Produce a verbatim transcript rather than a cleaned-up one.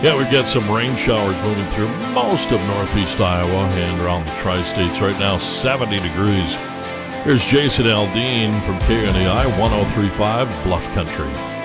Yeah, we've got some rain showers moving through most of northeast Iowa and around the tri-states. Right now, seventy degrees. Here's Jason Aldean from K N A I one oh three point five Bluff Country.